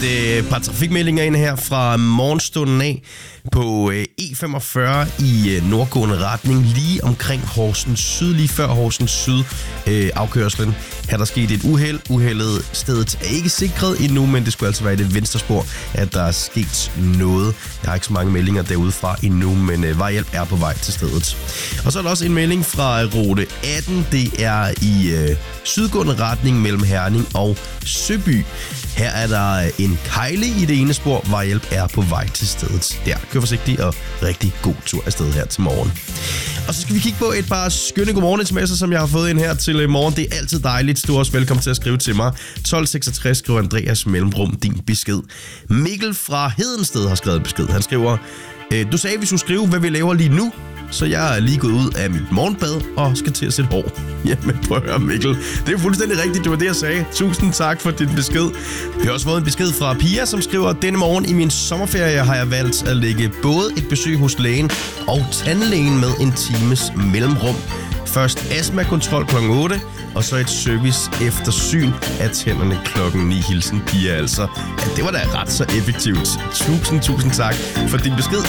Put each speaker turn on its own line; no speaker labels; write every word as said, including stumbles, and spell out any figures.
et par trafikmeldinger ind her fra morgenstunden af på E femogfyrre i nordgående retning, lige omkring Horsens Syd, lige før Horsens Syd øh, afkørslen. Her der sket et uheld. Uheldet stedet er ikke sikret endnu, men det skulle altså være i det venstre spor, at der er sket noget. Jeg har ikke så mange meldinger derudefra endnu, men øh, vejhjælp er på vej til stedet. Og så er der også en melding fra rute atten. Det er i øh, sydgående retning mellem Herning og Søby. Her er der en kejle i det ene spor. Vejhjælp er på vej til stedet. Der, kør forsigtigt og rigtig god tur afsted her til morgen. Og så skal vi kigge på et par skønne godmorgen-sms'er, som jeg har fået ind her til morgen. Det er altid dejligt. Du er også velkommen til at skrive til mig. tolv seksogtres skriver Andreas mellemrum din besked. Mikkel fra Hedensted har skrevet besked. Han skriver, du sagde, vi skulle skrive, hvad vi laver lige nu. Så jeg er lige gået ud af mit morgenbad og skal til at sætte hår. Jamen prøv at høre, Mikkel. Det er fuldstændig rigtigt, det var det, jeg sagde. Tusind tak for din besked. Vi har også fået en besked fra Pia, som skriver, denne morgen i min sommerferie har jeg valgt at lægge både et besøg hos lægen og tandlægen med en times mellemrum. Først astmakontrol klokken otte, og så et service eftersyn af tænderne klokken ni. Hilsen Pia altså. Ja, det var da ret så effektivt. Tusind, tusind tak for din besked.